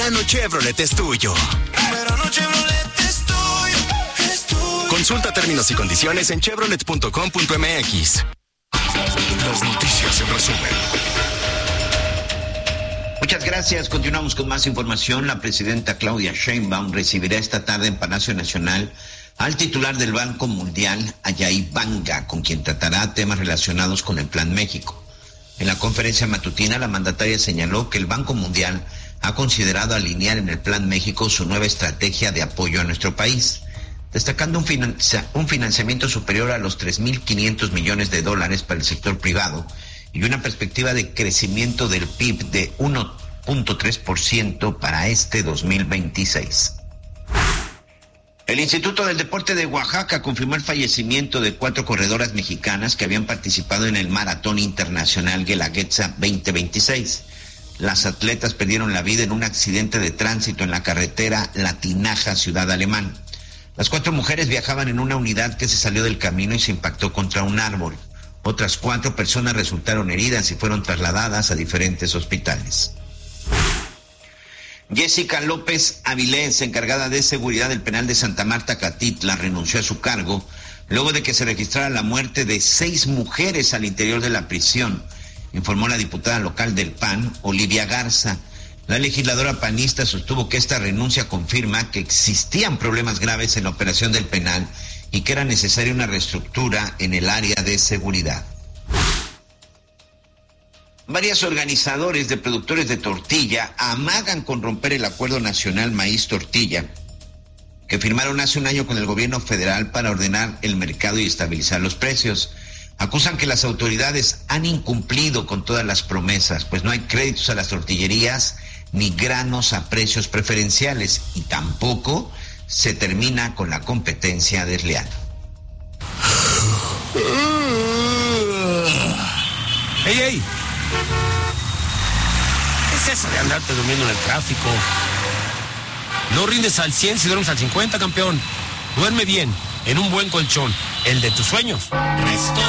verano Chevrolet es tuyo. Verano Chevrolet es tuyo, es tuyo. Consulta términos y condiciones en chevrolet.com.mx. Las noticias en resumen. Muchas gracias. Continuamos con más información. La presidenta Claudia Sheinbaum recibirá esta tarde en Palacio Nacional al titular del Banco Mundial, Ajay Banga, con quien tratará temas relacionados con el Plan México. En la conferencia matutina, la mandataria señaló que el Banco Mundial ha considerado alinear en el Plan México su nueva estrategia de apoyo a nuestro país, destacando un financiamiento superior a los $3.500 millones para el sector privado y una perspectiva de crecimiento del PIB de 1.3% para este 2026. El Instituto del Deporte de Oaxaca confirmó el fallecimiento de 4 corredoras mexicanas que habían participado en el Maratón Internacional Guelaguetza 2026. Las atletas perdieron la vida en un accidente de tránsito en la carretera La Tinaja, Ciudad Alemán. Las 4 mujeres viajaban en una unidad que se salió del camino y se impactó contra un árbol. Otras 4 personas resultaron heridas y fueron trasladadas a diferentes hospitales. Jessica López Avilés, encargada de seguridad del penal de Santa Marta Catitla, renunció a su cargo luego de que se registrara la muerte de 6 mujeres al interior de la prisión, informó la diputada local del PAN, Olivia Garza. La legisladora panista sostuvo que esta renuncia confirma que existían problemas graves en la operación del penal y que era necesaria una reestructura en el área de seguridad. Varios organizadores de productores de tortilla amagan con romper el Acuerdo Nacional Maíz-Tortilla, que firmaron hace un año con el gobierno federal para ordenar el mercado y estabilizar los precios. Acusan que las autoridades han incumplido con todas las promesas, pues no hay créditos a las tortillerías ni granos a precios preferenciales y tampoco se termina con la competencia desleal. ¡Ey! ¿Qué es eso de andarte durmiendo en el tráfico? No rindes al 100 si duermes al 50, campeón. Duerme bien, en un buen colchón, el de tus sueños.